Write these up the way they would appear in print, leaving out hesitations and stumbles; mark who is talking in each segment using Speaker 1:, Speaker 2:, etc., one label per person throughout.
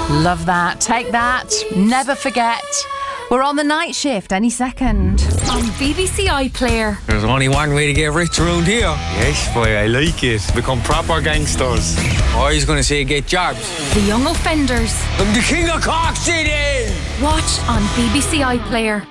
Speaker 1: Love that. Take that. Never forget. We're on the night shift any second.
Speaker 2: On BBC iPlayer.
Speaker 3: There's only one way to get rich around here.
Speaker 4: Yes, boy, I like it. Become proper gangsters.
Speaker 3: Or he's going to say get jobs.
Speaker 2: The Young Offenders.
Speaker 3: I'm the king of Cork City!
Speaker 2: Watch on BBC iPlayer.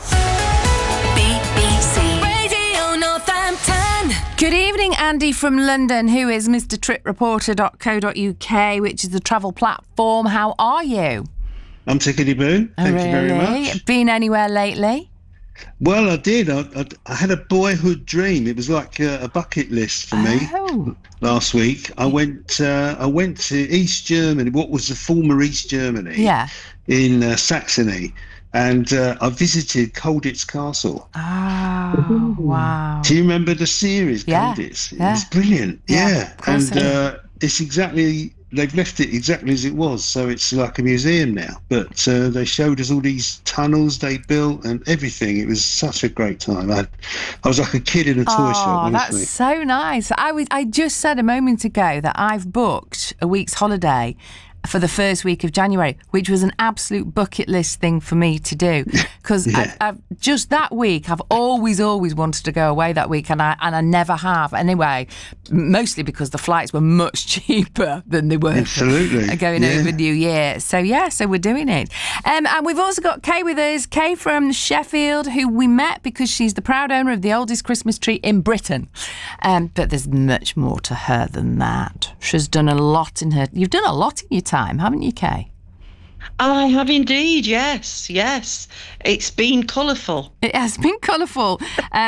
Speaker 5: BBC Radio Northampton.
Speaker 1: Good evening, Andy from London, who is mrtripreporter.co.uk, which is the travel platform. How are you?
Speaker 6: I'm tickety-boo. Thank you very much.
Speaker 1: Been anywhere lately?
Speaker 6: Well, I did. I had a boyhood dream. It was like a bucket list for me. Last week, I went to East Germany, what was the former East Germany, in Saxony, and I visited Colditz Castle.
Speaker 1: Oh, wow.
Speaker 6: Do you remember the series, Colditz? It was brilliant. Yeah. And it's exactly... They've left it exactly as it was, so it's like a museum now. But they showed us all these tunnels they built and everything. It was such a great time. I was like a kid in a toy shop, honestly.
Speaker 1: That's so nice. I just said a moment ago that I've booked a week's holiday for the first week of January, which was an absolute bucket list thing for me to do, because I've just that week I've always wanted to go away that week, and I never have anyway, mostly because the flights were much cheaper than they were going over New Year. So we're doing it, and we've also got Kay with us, Kay from Sheffield, who we met because she's the proud owner of the oldest Christmas tree in Britain, but there's much more to her than that. She's done a lot you've done a lot in your time, haven't you, Kay?
Speaker 7: I have indeed, yes. It's been colourful.
Speaker 1: It has been colourful.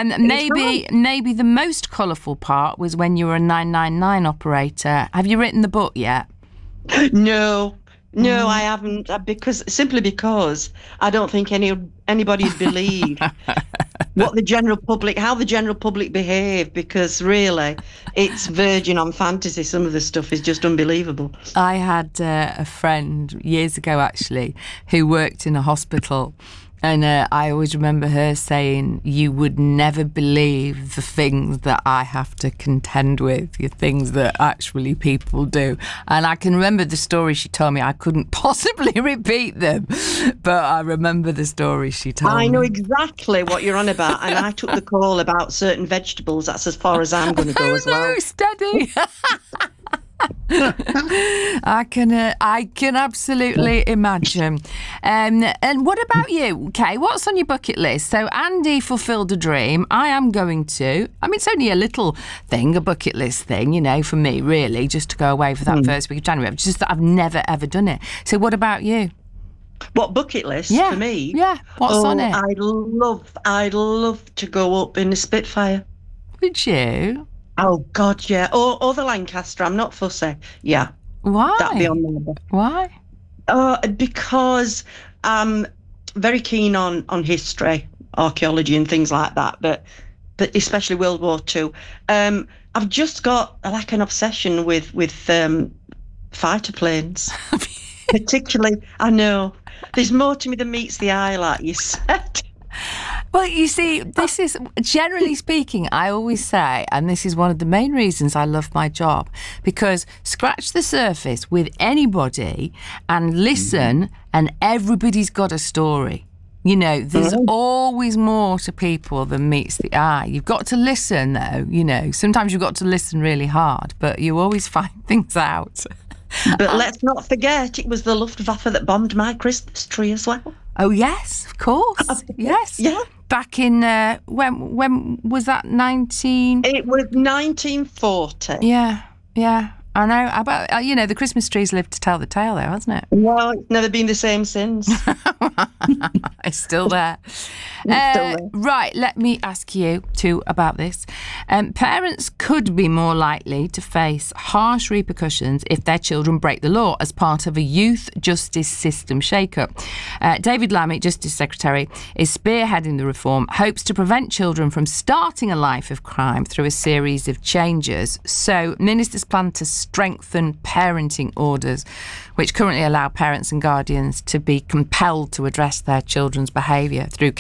Speaker 1: Maybe the most colourful part was when you were a 999 operator. Have you written the book yet?
Speaker 7: No, I haven't, simply because I don't think anybody would believe how the general public behave, because really it's verging on fantasy. Some of the stuff is just unbelievable.
Speaker 1: I had a friend years ago actually who worked in a hospital, and I always remember her saying, you would never believe the things that I have to contend with, the things that actually people do. And I can remember the story she told me. I couldn't possibly repeat them, but I remember the story she told me.
Speaker 7: I know exactly what you're on about, and I took the call about certain vegetables. That's as far as I'm going to go as well.
Speaker 1: Steady. I can absolutely imagine. And what about you, Kay? What's on your bucket list? So Andy fulfilled a dream. I am going to. I mean, it's only a little thing, a bucket list thing, for me, really, just to go away for that first week of January. It's just that I've never, ever done it. So what about you?
Speaker 7: What bucket list for me?
Speaker 1: Yeah, what's on it?
Speaker 7: I'd love to go up in a Spitfire.
Speaker 1: Would you?
Speaker 7: Oh, God, yeah. Or the Lancaster. I'm not fussy. Yeah.
Speaker 1: Why?
Speaker 7: That'd be on there.
Speaker 1: Why?
Speaker 7: Because I'm very keen on history, archaeology and things like that, but especially World War II. I've just got like an obsession with fighter planes. Particularly, I know. There's more to me than meets the eye, like you said.
Speaker 1: Well, you see, this is, generally speaking, I always say, and this is one of the main reasons I love my job, because scratch the surface with anybody and listen, and everybody's got a story. There's always more to people than meets the eye. You've got to listen, though, Sometimes you've got to listen really hard, but you always find things out.
Speaker 7: But let's not forget, it was the Luftwaffe that bombed my Christmas tree as well.
Speaker 1: Oh, yes, of course. Yes.
Speaker 7: Yeah.
Speaker 1: Back in, when was that, 19...
Speaker 7: It was 1940.
Speaker 1: Yeah. I know. About the Christmas trees lived to tell the tale, though, hasn't it?
Speaker 7: Well, it's never been the same since.
Speaker 1: It's still there. Right, let me ask you too about this. Parents could be more likely to face harsh repercussions if their children break the law as part of a youth justice system shake-up. David Lammy, Justice Secretary, is spearheading the reform, hopes to prevent children from starting a life of crime through a series of changes. So ministers plan to strengthen parenting orders, which currently allow parents and guardians to be compelled to address their children's behaviour through